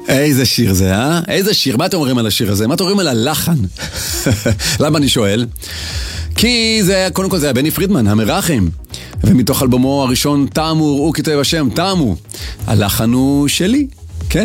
איזה שיר זה, אה? איזה שיר? מה אתם אומרים על השיר הזה? מה אתם אומרים על הלחן? למה אני שואל? כי זה, קודם כל זה היה בני פרידמן, המרחם. ומתוך אלבומו הראשון, תמו, הוא כתב השם, תמו. הלחן הוא שלי.